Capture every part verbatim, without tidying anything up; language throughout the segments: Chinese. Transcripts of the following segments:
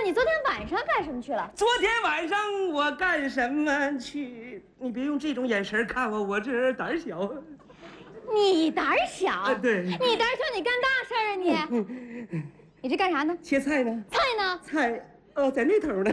你昨天晚上干什么去了？ 昨天晚上我干什么去？你别用这种眼神看我，我这人胆小。 你胆小？ 啊、对。 你胆小，你干大事啊你！嗯、你这干啥呢？ 切菜呢。 菜呢？ 菜哦，在那头呢。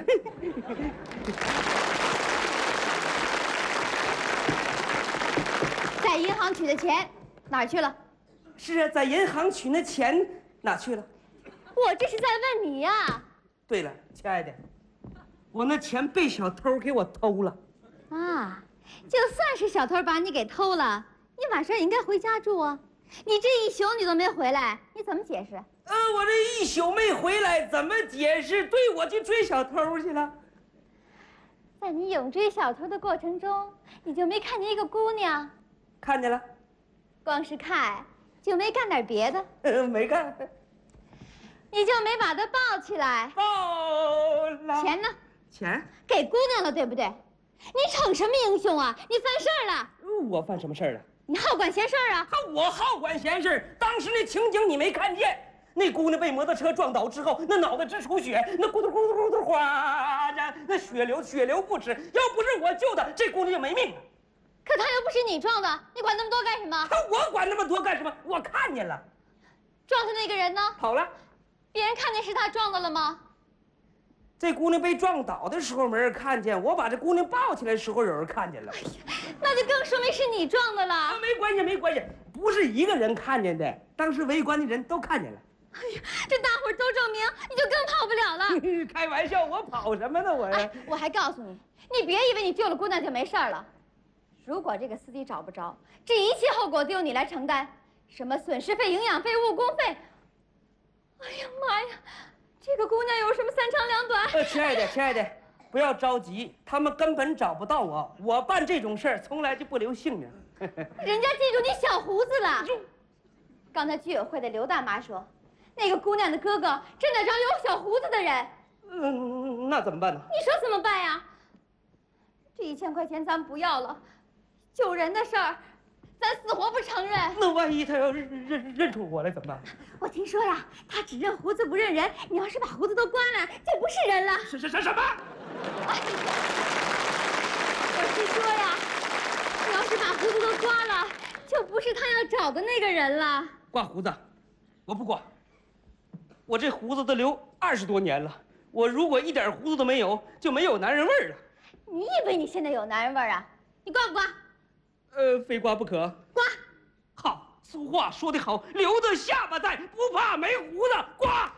在银行取的钱哪儿去了？ 是啊，在银行取那钱哪去了？ 我这是在问你呀、啊。 对了，亲爱的，我那钱被小偷给我偷了。 啊，就算是小偷把你给偷了，你晚上也应该回家住啊。你这一宿你都没回来，你怎么解释？ 呃，我这一宿没回来，怎么解释？对，我去追小偷去了。 在你勇追小偷的过程中，你就没看见一个姑娘？ 看见了。 光是看，就没干点别的？ 呃，没干。 你就没把她抱起来？ 抱了。 钱呢？ 钱给姑娘了，对不对？你逞什么英雄啊？你犯事儿了？ 我犯什么事儿了？ 你好管闲事儿啊！ 我好管闲事儿。当时那情景你没看见？那姑娘被摩托车撞倒之后，那脑袋直出血，那咕嘟咕嘟咕嘟哗呀，那血流血流不止。要不是我救她，这姑娘就没命了。 可她又不是你撞的，你管那么多干什么？ 我管那么多干什么？我看见了。 撞她那个人呢？ 跑了。 别人看见是她撞的了吗？ 这姑娘被撞倒的时候没人看见，我把这姑娘抱起来的时候有人看见了。哎呀， 那就更说明是你撞的了。啊， 没关系，没关系，不是一个人看见的，当时围观的人都看见了。 哎呀，这大伙儿都证明，你就更跑不了了。 开玩笑，我跑什么呢我呀？ 哎，我还告诉你，你别以为你救了姑娘就没事了。如果这个司机找不着，这一切后果都由你来承担，什么损失费、营养费、误工费。哎呀妈呀！这个姑娘有什么三长两短？ 呃，亲爱的，亲爱的，不要着急，他们根本找不到我。我办这种事儿从来就不留姓名。 人家记住你小胡子了。刚才居委会的刘大妈说，那个姑娘的哥哥正在找有小胡子的人。 嗯，那怎么办呢？ 你说怎么办呀？这一千块钱咱不要了，救人的事儿，咱死活不承认。 那万一他要认认认出我来怎么办？ 我听说呀，他只认胡子不认人。你要是把胡子都刮了，就不是人了。 是是是什么？ 哎，我是说呀，你要是把胡子都刮了，就不是他要找的那个人了。 刮胡子，我不刮。我这胡子都留二十多年了，我如果一点胡子都没有，就没有男人味儿了。 你以为你现在有男人味儿啊？你刮不刮？ 呃，非刮不可。 刮。 好。俗话说得好，留着下巴在，不怕没胡子。刮！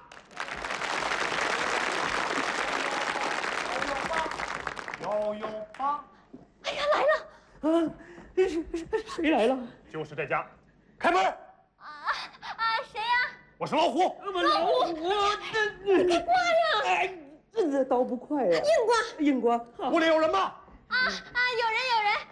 幺幺八， 哎呀，来了！ 啊，谁谁来了？ 就是这家，开门！啊啊，谁呀？ 我是老虎。 老虎， 这你快刮呀！ 哎，这刀不快呀。 硬刮， 硬刮。 屋里有人吗？ 啊啊，有人有人。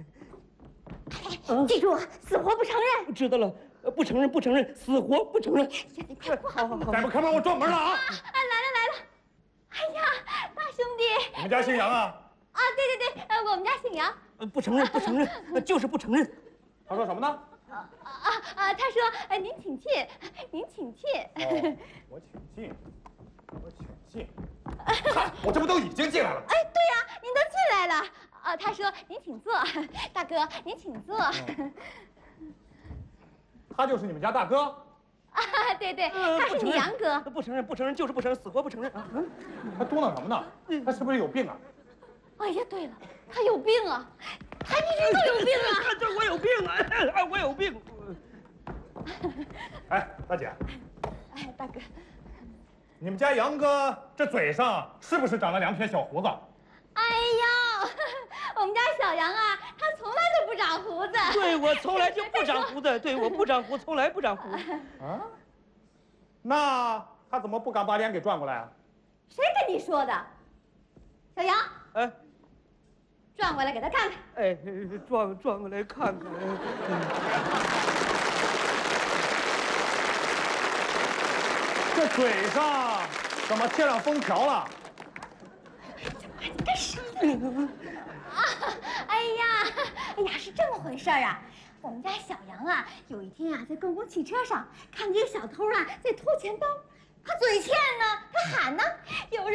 记住，死活不承认。 知道了，不承认，不承认，死活不承认。 你快过，好好好。 再不开门，我撞门了啊！ 啊，来了来了！哎呀，大兄弟， 你们家姓杨啊？ 啊，对对对，呃，我们家姓杨。 呃，不承认，不承认，就是不承认。 他说什么呢？ 啊啊啊！他说，呃，您请进，您请进。 哦，我请进，我请进。嗨，我这不都已经进来了？ 哎，对呀，您都进来了。啊，他说您请坐，大哥您请坐。 嗯、他就是你们家大哥？ 啊，对对，他是你杨哥。 不承认，不承认，就是不承认，死活不承认啊！ 他嘟囔什么呢？他是不是有病啊？ 哎呀，对了，他有病啊，他一直都有病啊！ 这我有病啊！哎，我有病。 哎，大姐。 哎，大哥， 你们家杨哥这嘴上是不是长了两撇小胡子？ 哎呦，我们家小杨啊，他从来都不长胡子。 对，我从来就不长胡子。对，我不长胡，从来不长胡。 啊？那他怎么不敢把脸给转过来啊？ 谁跟你说的？小杨， 哎， 转过来给他看看。 哎，转转过来看看。 这嘴上怎么贴上封条了？ 你干什么？啊！哎呀，哎呀，是这么回事儿啊！我们家小杨啊，有一天啊，在公共汽车上看见一个小偷啊，在偷钱包，他嘴欠呢，他喊呢，有人。